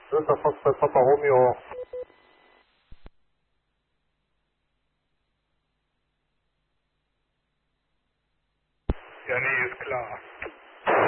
Delta Foxtrot Papa Romeo. Ja, nee, ist klar.